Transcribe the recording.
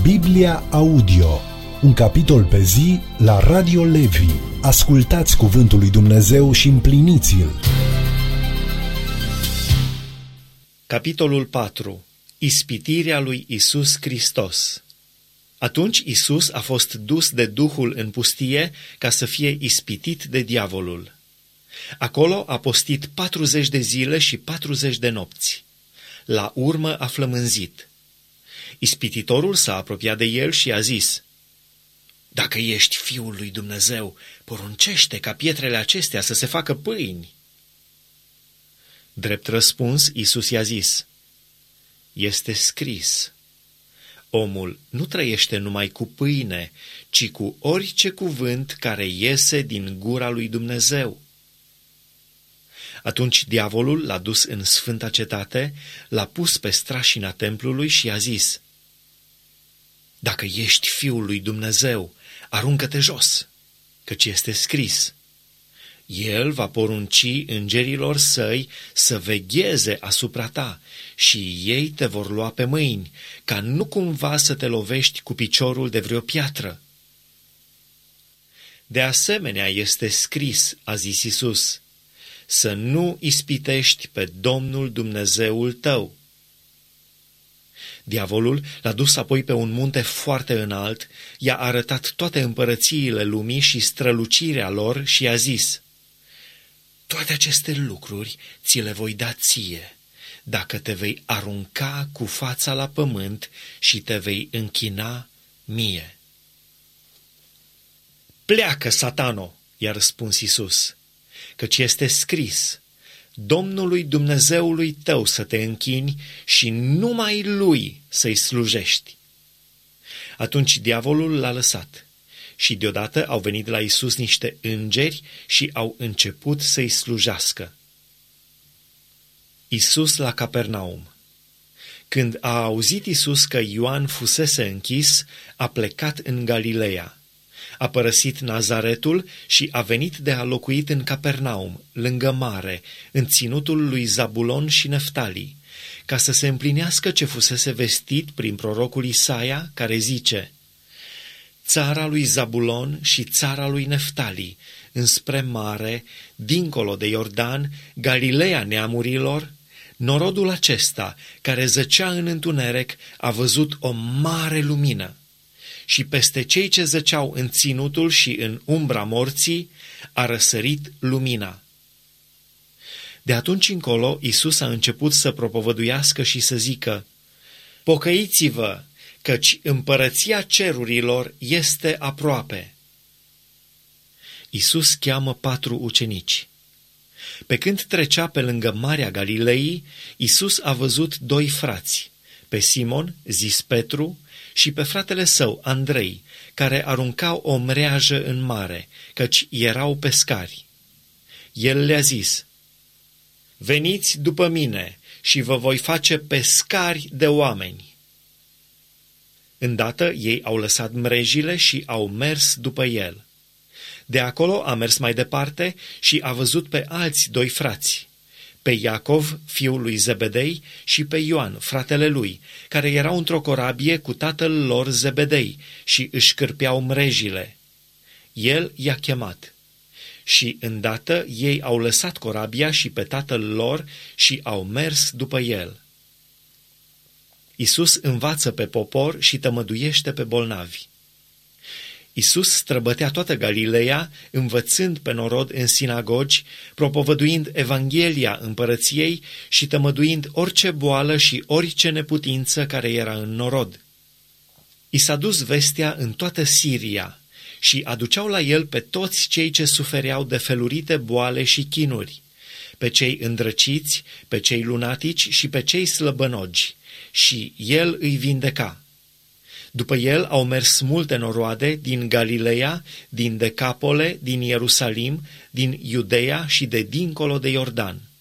Biblia Audio, un capitol pe zi la Radio Levi. Ascultați cuvântul lui Dumnezeu și împliniți-l. Capitolul 4. Ispitirea lui Iisus Hristos. Atunci Iisus a fost dus de Duhul în pustie ca să fie ispitit de diavolul. Acolo a postit 40 de zile și 40 de nopți. La urmă a flămânzit. Ispititorul s-a apropiat de el și a zis: „Dacă ești Fiul lui Dumnezeu, poruncește ca pietrele acestea să se facă pâini.” Drept răspuns, Iisus i-a zis: „Este scris: omul nu trăiește numai cu pâine, ci cu orice cuvânt care iese din gura lui Dumnezeu.” Atunci diavolul l-a dus în sfânta cetate, l-a pus pe strașina templului și i-a zis: „Dacă ești Fiul lui Dumnezeu, aruncă-te jos, căci este scris: El va porunci îngerilor săi să vegheze asupra ta și ei te vor lua pe mâini, ca nu cumva să te lovești cu piciorul de vreo piatră.” De asemenea este scris, a zis Iisus, să nu ispitești pe Domnul Dumnezeul tău. Diavolul l-a dus apoi pe un munte foarte înalt, i-a arătat toate împărățiile lumii și strălucirea lor și i-a zis: „Toate aceste lucruri ți le voi da ție, dacă te vei arunca cu fața la pământ și te vei închina mie.” „Pleacă, Satano!” i-a răspuns Iisus, „căci este scris: Domnului Dumnezeului tău să te închini și numai Lui să-i slujești.” Atunci diavolul l-a lăsat și deodată au venit la Iisus niște îngeri și au început să-i slujească. Iisus la Capernaum. Când a auzit Iisus că Ioan fusese închis, a plecat în Galileea. A părăsit Nazaretul și a venit de a locuit în Capernaum, lângă mare, în ținutul lui Zabulon și Neftali, ca să se împlinească ce fusese vestit prin prorocul Isaia, care zice: „Țara lui Zabulon și țara lui Neftali, înspre mare, dincolo de Iordan, Galileea neamurilor, norodul acesta, care zăcea în întuneric, a văzut o mare lumină. Și peste cei ce zăceau în ținutul și în umbra morții a răsărit lumina.” De atunci încolo, Iisus a început să propovăduiască și să zică: „Pocăiți-vă, căci împărăția cerurilor este aproape.” Iisus cheamă 4 ucenici. Pe când trecea pe lângă Marea Galilei, Iisus a văzut 2 frați, pe Simon, zis Petru, și pe fratele său, Andrei, care aruncau o mreajă în mare, căci erau pescari. El le-a zis: „Veniți după mine și vă voi face pescari de oameni.” Îndată ei au lăsat mrejile și au mers după el. De acolo a mers mai departe și a văzut pe alți 2 frați, pe Iacov, fiul lui Zebedei, și pe Ioan, fratele lui, care erau într-o corabie cu tatăl lor Zebedei și își cârpeau mrejile. El i-a chemat și îndată ei au lăsat corabia și pe tatăl lor și au mers după el. Iisus învață pe popor și tămăduiește pe bolnavi. Iisus străbătea toată Galileea, învățând pe norod în sinagogi, propovăduind Evanghelia împărăției și tămăduind orice boală și orice neputință care era în norod. I s-a dus vestea în toată Siria și aduceau la el pe toți cei ce sufereau de felurite boale și chinuri, pe cei îndrăciți, pe cei lunatici și pe cei slăbănogi, și el îi vindeca. După el au mers multe noroade din Galileea, din Decapole, din Ierusalim, din Iudeea și de dincolo de Iordan.